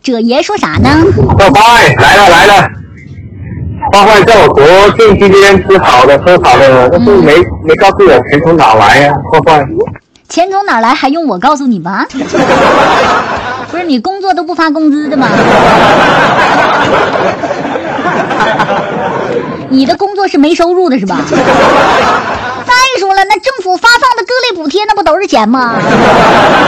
这爷说啥呢？ 坏坏来了，坏坏在我国庆期间吃好的喝好的，但是没告诉我钱从哪来呀、坏坏。 钱从哪来还用我告诉你吗？不是你工作都不发工资的吗？你的工作是没收入的是吧？再说了，那政府发放的各类补贴那不都是钱吗？